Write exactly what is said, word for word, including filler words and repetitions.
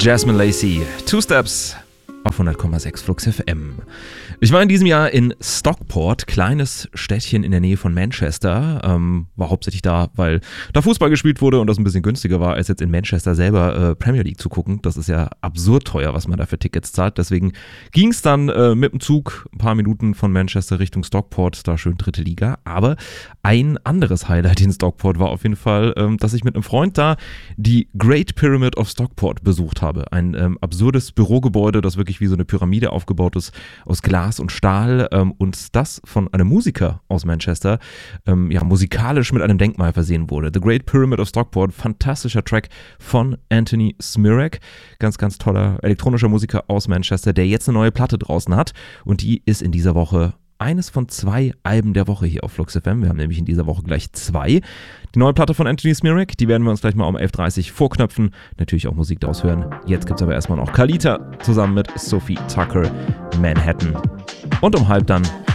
Jasmine Lacey, Two Steps auf hundert Komma sechs Flux F M. Ich war in diesem Jahr in Stockport, kleines Städtchen in der Nähe von Manchester. Ähm, war hauptsächlich da, weil da Fußball gespielt wurde und das ein bisschen günstiger war, als jetzt in Manchester selber äh, Premier League zu gucken. Das ist ja absurd teuer, was man da für Tickets zahlt. Deswegen ging es dann äh, mit dem Zug ein paar Minuten von Manchester Richtung Stockport, da schön dritte Liga. Aber ein anderes Highlight in Stockport war auf jeden Fall, ähm, dass ich mit einem Freund da die Great Pyramid of Stockport besucht habe. Ein ähm, absurdes Bürogebäude, das wirklich wie so eine Pyramide aufgebaut ist, aus Glas und Stahl, ähm, und das von einem Musiker aus Manchester ähm, ja, musikalisch mit einem Denkmal versehen wurde. The Great Pyramid of Stockport, fantastischer Track von Anthony Smirek, ganz, ganz toller elektronischer Musiker aus Manchester, der jetzt eine neue Platte draußen hat und die ist in dieser Woche eines von zwei Alben der Woche hier auf Flux F M. Wir haben nämlich in dieser Woche gleich zwei. Die neue Platte von Anthony Smirek, die werden wir uns gleich mal um elf Uhr dreißig vorknöpfen. Natürlich auch Musik daraus hören. Jetzt gibt es aber erstmal noch Kalita zusammen mit Sophie Tucker, Manhattan. Und um halb dann